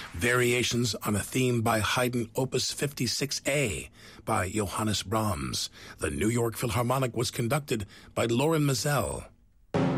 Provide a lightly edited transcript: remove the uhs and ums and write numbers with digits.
Variations on a theme by Haydn Opus 56A by Johannes Brahms. The New York Philharmonic was conducted by Loren Mazel.